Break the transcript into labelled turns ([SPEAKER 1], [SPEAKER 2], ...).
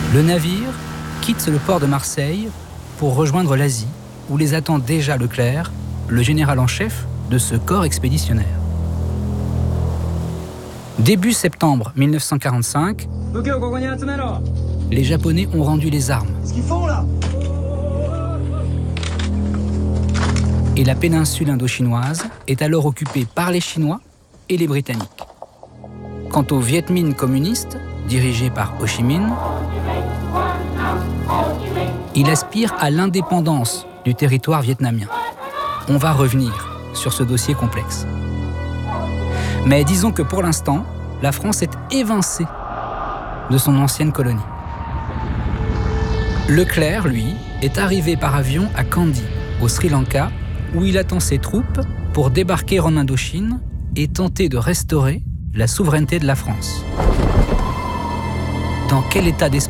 [SPEAKER 1] Le navire quitte le port de Marseille pour rejoindre l'Asie, où les attend déjà Leclerc, le général en chef de ce corps expéditionnaire. Début septembre 1945, les Japonais ont rendu les armes.
[SPEAKER 2] Qu'est-ce qu'ils font là ?
[SPEAKER 1] Et la péninsule indochinoise est alors occupée par les Chinois et les Britanniques. Quant au Viet Minh communiste, dirigé par Ho Chi Minh, il aspire à l'indépendance du territoire vietnamien. On va revenir sur ce dossier complexe. Mais disons que pour l'instant, la France est évincée de son ancienne colonie. Leclerc, lui, est arrivé par avion à Kandy, au Sri Lanka, où il attend ses troupes pour débarquer en Indochine et tenter de restaurer la souveraineté de la France. Dans quel état d'esprit